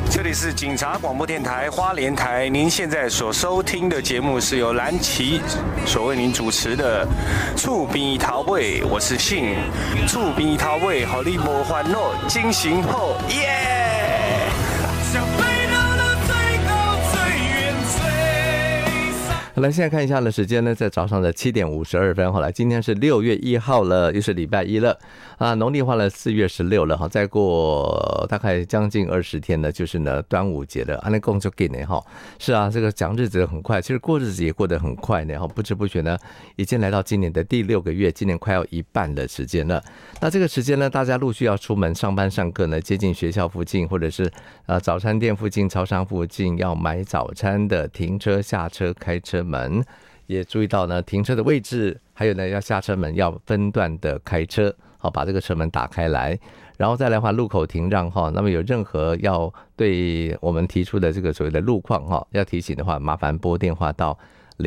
这里是警察广播电台花莲台，您现在所收听的节目是由蓝旗所为您主持的厝边头尾，我是信厝边头尾，和你无烦恼，精神好，耶！ 好了，现在看一下的时间呢，在早上的7点52分。好了，今天是6月1号了，又是礼拜一了啊，农历话了4月16了哈，再过大概将近20天呢，就是呢端午节了。那共就给呢哈，是啊，这个讲日子很快，其实过日子也过得很快呢哈，不知不觉呢，已经来到今年的第6个月，今年快要一半的时间了。那这个时间呢，大家陆续要出门上班上课呢，接近学校附近或者是早餐店附近、超商附近要买早餐的，停车、下车、开车门，也注意到呢停车的位置，还有呢要下车门要分段的开车，好，把这个车门打开来，然后再来的话路口停让哈。那么有任何要对我们提出的这个所谓的路况哈，要提醒的话，麻烦拨电话到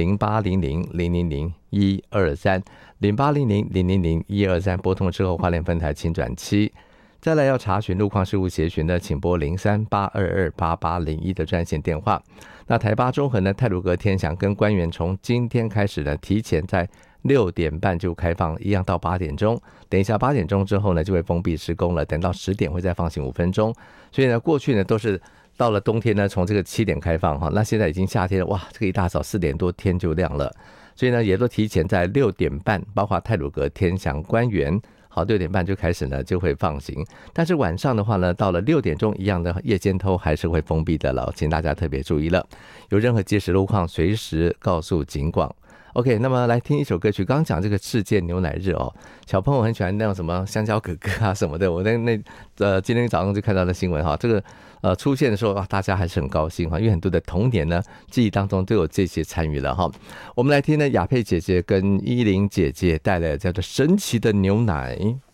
0800-000-123，0800-000-123，拨通之后花莲分台请转7。再来要查询路况事务协询的，请拨03-822-8801的专线电话。那台八中和呢，太鲁阁天祥跟官员从今天开始呢，提前在6点半就开放，一样到8点钟。等一下8点钟之后呢，就会封闭施工了。等到10点会再放行5分钟。所以呢，过去呢都是到了冬天呢，从这个7点开放哈，那现在已经夏天了，哇，这个一大早4点多天就亮了。所以呢，也都提前在6点半，包括太鲁阁天祥官员。好，6点半就开始呢，就会放行。但是晚上的话呢，到了6点钟，一样的夜间偷还是会封闭的了，请大家特别注意了。有任何即时路况，随时告诉警广。OK， 那么来听一首歌曲。刚刚讲这个世界牛奶日哦，小朋友很喜欢那种什么香蕉哥哥啊什么的。我今天早上就看到的新闻哈，这个出现的时候啊，大家还是很高兴哈，因为很多的童年呢记忆当中都有这些参与了哈。我们来听呢，雅佩姐姐跟依林姐姐带来的叫做神奇的牛奶。